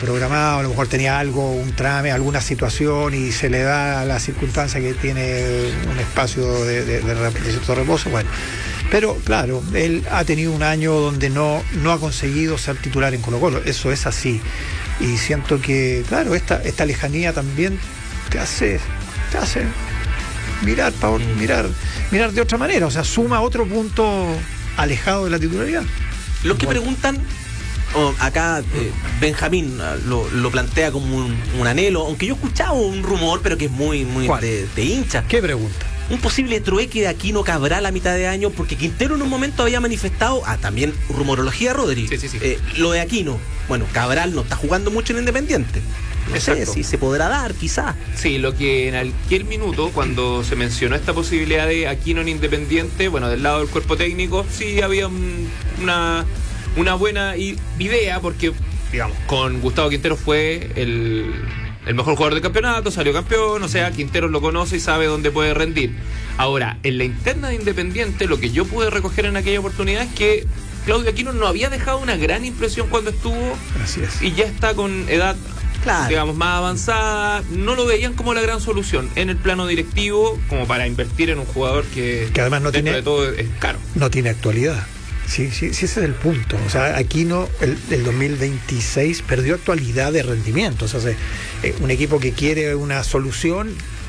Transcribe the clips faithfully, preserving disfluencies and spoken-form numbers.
programado, a lo mejor tenía algo, un trame, alguna situación y se le da la circunstancia que tiene un espacio de, de, de, de cierto reposo, bueno. Pero claro, él ha tenido un año donde no, no ha conseguido ser titular en Colo-Colo, eso es así. Y siento que, claro, esta, esta lejanía también te hace, te hace mirar, Paul, mm. mirar, mirar de otra manera, o sea, suma otro punto alejado de la titularidad. Los que bueno. preguntan, oh, acá eh, Benjamín lo, lo plantea como un, un anhelo, aunque yo he escuchado un rumor, pero que es muy, muy de, de hincha. ¿Qué pregunta? Un posible trueque de Aquino Cabral a mitad de año, porque Quintero en un momento había manifestado, ah, también rumorología, Rodri, sí, sí, sí. Eh, lo de Aquino. Bueno, Cabral no está jugando mucho en Independiente. No Exacto. sé si se podrá dar, quizás. Sí, lo que en aquel minuto, cuando se mencionó esta posibilidad de Aquino en Independiente, bueno, del lado del cuerpo técnico, sí había un, una, una buena idea, porque, digamos, con Gustavo Quintero fue el... el mejor jugador del campeonato, salió campeón, o sea, Quinteros lo conoce y sabe dónde puede rendir. Ahora, en la interna de Independiente, lo que yo pude recoger en aquella oportunidad es que Claudio Aquino no había dejado una gran impresión cuando estuvo. Así es. Y ya está con edad, claro, digamos, más avanzada. No lo veían como la gran solución en el plano directivo, como para invertir en un jugador que, que además no dentro tiene, de todo es caro. No tiene actualidad. Sí, sí, sí, ese es el punto. O sea, Aquino, el, el dos mil veintiséis perdió actualidad de rendimiento. O sea, se, eh, un equipo que quiere una solución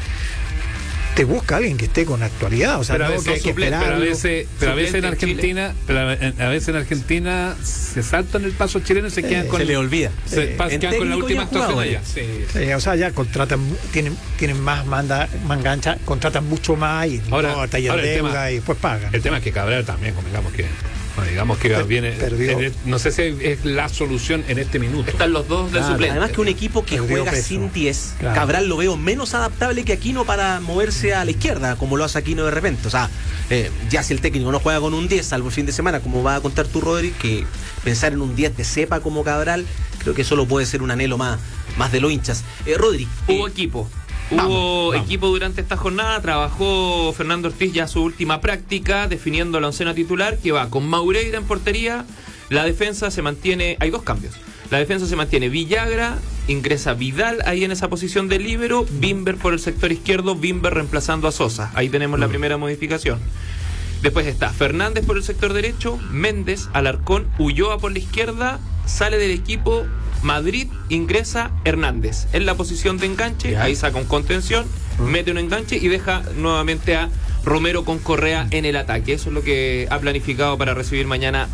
te busca a alguien que esté con actualidad. O sea, pero, no, a veces, que, que pero a veces, pero a veces en Argentina, pero a, a veces en Argentina se saltan el paso chileno y se quedan eh, con se le olvida. Se eh, quedan con la última actuación allá. Sí, sí. O sea, ya contratan, tienen, tienen más manda, mangancha, contratan mucho más y ahora, no, taller ahora deuda tema, y después pagan. El tema es que Cabral también, digamos que Bueno, digamos que Per- viene perdió. no sé si es la solución en este minuto. Están los dos del Claro. suplente. Además que un equipo que Perdió juega peso. sin diez, Claro. Cabral lo veo menos adaptable que Aquino para moverse a la izquierda, como lo hace Aquino de repente. O sea, eh, ya si el técnico no juega con un diez, salvo el fin de semana, como va a contar tú, Rodri, que pensar en un diez de cepa como Cabral, creo que solo puede ser un anhelo más, más de los hinchas. Eh, Rodri. Hubo eh, equipo. Vamos, Hubo vamos. equipo durante esta jornada. Trabajó Fernando Ortiz ya su última práctica, definiendo la oncena titular, que va con Maureira en portería. La defensa se mantiene, hay dos cambios. La defensa se mantiene Villagra, ingresa Vidal ahí en esa posición de líbero, Bimber por el sector izquierdo, Bimber reemplazando a Sosa. Ahí tenemos la primera modificación. Después está Fernández por el sector derecho, Méndez, Alarcón, Ulloa por la izquierda, sale del equipo Madrid, ingresa Hernández en la posición de enganche, Ya. ahí saca un contención, mete un enganche y deja nuevamente a Romero con Correa en el ataque. Eso es lo que ha planificado para recibir mañana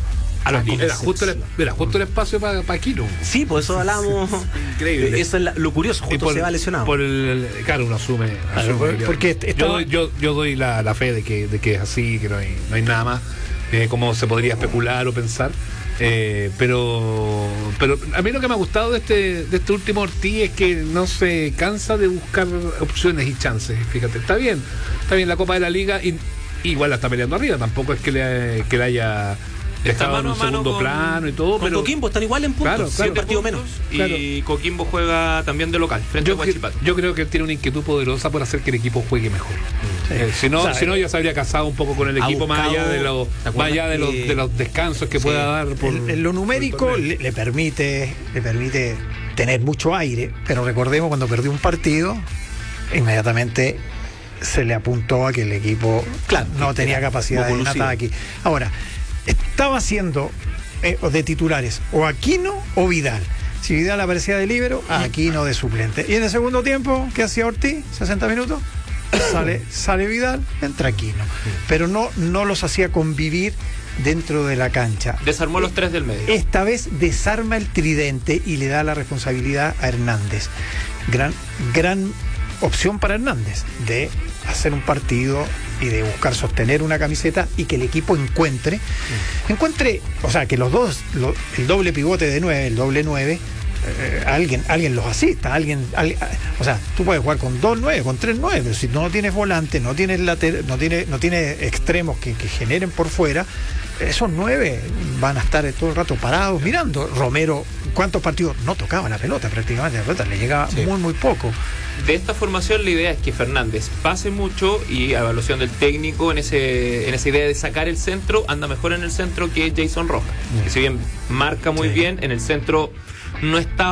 a los Tigres. Era justo el, era justo el espacio para pa Aquino. Sí, por eso hablamos. Increíble. Eso es la- lo curioso, Y justo por- se va lesionado. Por el, claro, uno asume. Claro, asume por- que- porque yo, estaba- doy, yo, yo doy la, la fe de que, de que es así, que no hay, no hay nada más, eh, como se podría especular o pensar. Eh, pero pero a mí lo que me ha gustado de este de este último Ortiz es que no se cansa de buscar opciones y chances. Fíjate, está bien, está bien la Copa de la Liga y igual la está peleando arriba, tampoco es que le, que le haya Está dejado en mano un a mano segundo con- plano y todo, Con pero Coquimbo están igual en puntos, Claro, siete claro. partidos menos. Y Coquimbo juega también de local, frente yo, a Huachipato. yo creo que él tiene una inquietud poderosa por hacer que el equipo juegue mejor. Eh, si no, O sea, si no ya se habría casado un poco con el ha equipo más buscado- allá de los ¿te acuerdas más allá de los, que- de los descansos que Sí. pueda dar por, En, en lo numérico por el torneo. le, le permite le permite tener mucho aire, pero recordemos cuando perdió un partido, inmediatamente se le apuntó a que el equipo Claro, no que tenía era capacidad poco en lucido. ataque. Ahora, estaba haciendo eh, de titulares o Aquino o Vidal. Si Vidal aparecía de líbero, Aquino de suplente. Y en el segundo tiempo, ¿qué hacía Ortiz? sesenta minutos. Sale, sale Vidal, entra Aquino. Pero no, no los hacía convivir dentro de la cancha. Desarmó los tres del medio. Esta vez desarma el tridente y le da la responsabilidad a Hernández. Gran, gran opción para Hernández de hacer un partido y de buscar sostener una camiseta y que el equipo encuentre, encuentre, o sea, que los dos, lo- el doble pivote de nueve, el doble nueve, eh, alguien, alguien los asista, alguien, alguien- o sea, tú puedes jugar con dos nueve, con tres nueve, pero si no tienes volante, no tienes later, no tiene, no tienes extremos que, que generen por fuera, esos nueve van a estar todo el rato parados mirando. Romero, ¿cuántos partidos? No tocaba la pelota prácticamente, la pelota le llegaba Sí. muy, muy poco. De esta formación la idea es que Fernández pase mucho y a evaluación del técnico en ese en esa idea de sacar el centro, anda mejor en el centro que Jason Rojas, que si bien marca muy Sí. bien, en el centro no está